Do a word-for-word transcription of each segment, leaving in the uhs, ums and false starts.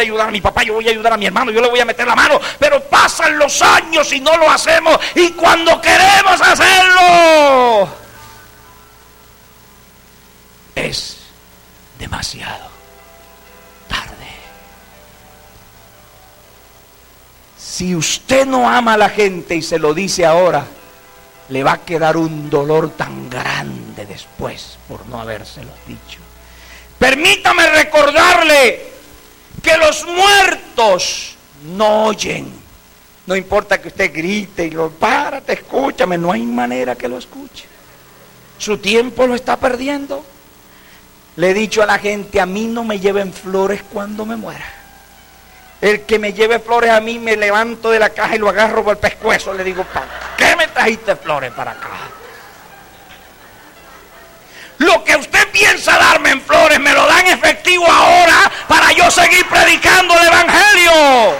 a ayudar a mi papá, yo voy a ayudar a mi hermano, yo le voy a meter la mano. Pero pasan los años y no lo hacemos. Y cuando queremos hacerlo, es demasiado tarde. Si usted no ama a la gente y se lo dice ahora, le va a quedar un dolor tan grande después por no habérselo dicho. Permítame recordarle que los muertos no oyen. No importa que usted grite y lo párate, escúchame, no hay manera que lo escuche. Su tiempo lo está perdiendo. Le he dicho a la gente, a mí no me lleven flores cuando me muera. El que me lleve flores a mí, me levanto de la caja y lo agarro por el pescuezo. Le digo, ¿para qué me trajiste flores para acá? Lo que usted piensa darme en flores, me lo da en efectivo ahora para yo seguir predicando el evangelio.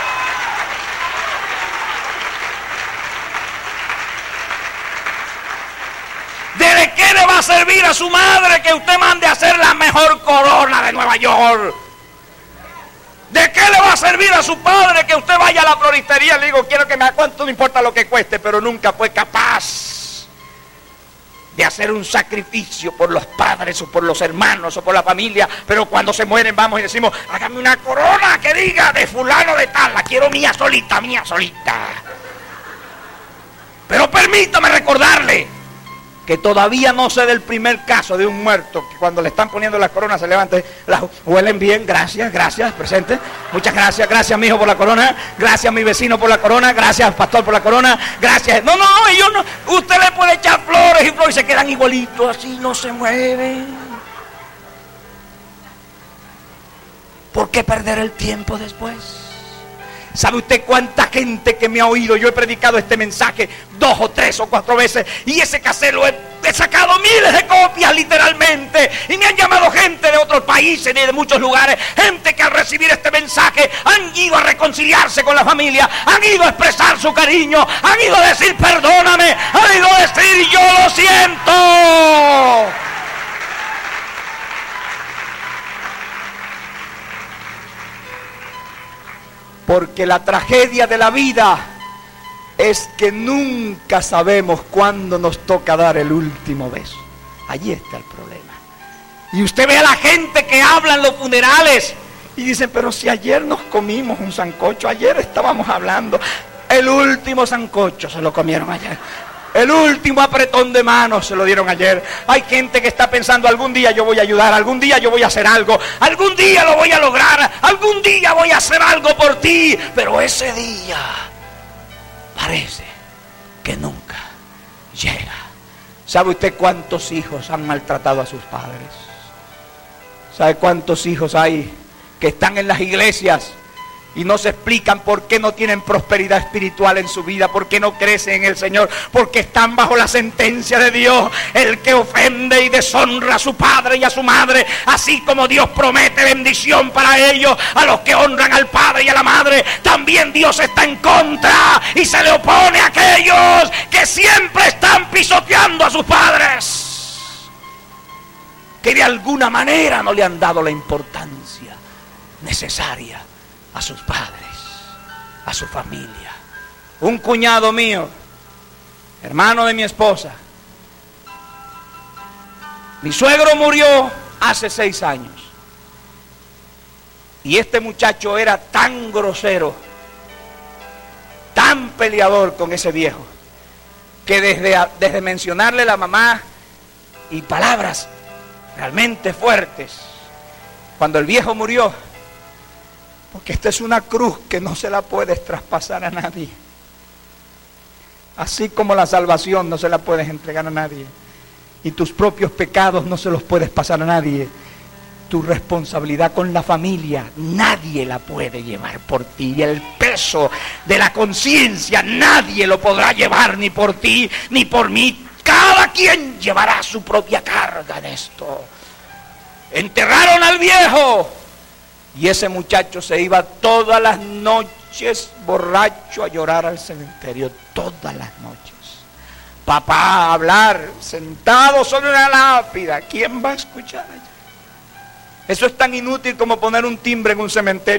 ¿De qué le va a servir a su madre que usted mande a hacer la mejor corona de Nueva York? ¿De qué le va a servir a su padre que usted vaya a la floristería? Le digo, quiero que me haga cuánto, no importa lo que cueste, pero nunca fue capaz de hacer un sacrificio por los padres o por los hermanos o por la familia. Pero cuando se mueren vamos y decimos, hágame una corona que diga de fulano de tal, la quiero mía solita, mía solita. Pero permítame recordarle que todavía no sé del primer caso de un muerto que cuando le están poniendo las coronas se levanta, las huelen bien, gracias, gracias, presente, muchas gracias, gracias mi hijo por la corona, gracias mi vecino por la corona, gracias pastor por la corona, gracias, no, no, ellos no, usted le puede echar flores y flores y se quedan igualitos, así no se mueven. ¿Por qué perder el tiempo después? ¿Sabe usted cuánta gente que me ha oído? Yo he predicado este mensaje dos o tres o cuatro veces y ese cassette lo he, he sacado miles de copias literalmente, y me han llamado gente de otros países y de muchos lugares, gente que al recibir este mensaje han ido a reconciliarse con la familia, han ido a expresar su cariño, han ido a decir perdóname, han ido a decir yo lo siento. Porque la tragedia de la vida es que nunca sabemos cuándo nos toca dar el último beso. Allí está el problema. Y usted ve a la gente que habla en los funerales y dicen, pero si ayer nos comimos un sancocho, ayer estábamos hablando, el último sancocho se lo comieron ayer. El último apretón de manos se lo dieron ayer. Hay gente que está pensando, algún día yo voy a ayudar, algún día yo voy a hacer algo, algún día lo voy a lograr, algún día voy a hacer algo por ti. Pero ese día parece que nunca llega. ¿Sabe usted cuántos hijos han maltratado a sus padres? ¿Sabe cuántos hijos hay que están en las iglesias y no se explican por qué no tienen prosperidad espiritual en su vida, por qué no crecen en el Señor? Porque están bajo la sentencia de Dios. El que ofende y deshonra a su padre y a su madre, así como Dios promete bendición para ellos, a los que honran al padre y a la madre, también Dios está en contra y se le opone a aquellos que siempre están pisoteando a sus padres, que de alguna manera no le han dado la importancia necesaria a sus padres, a su familia. Un cuñado mío, hermano de mi esposa, mi suegro murió hace seis años y este muchacho era tan grosero, tan peleador con ese viejo, que desde, desde mencionarle la mamá y palabras realmente fuertes, cuando el viejo murió, porque esta es una cruz que no se la puedes traspasar a nadie. Así como la salvación no se la puedes entregar a nadie. Y tus propios pecados no se los puedes pasar a nadie. Tu responsabilidad con la familia, nadie la puede llevar por ti. Y el peso de la conciencia, nadie lo podrá llevar ni por ti, ni por mí. Cada quien llevará su propia carga en esto. Enterraron al viejo. Y ese muchacho se iba todas las noches borracho a llorar al cementerio, todas las noches. Papá a hablar, sentado sobre una lápida. ¿Quién va a escuchar allá? Eso es tan inútil como poner un timbre en un cementerio.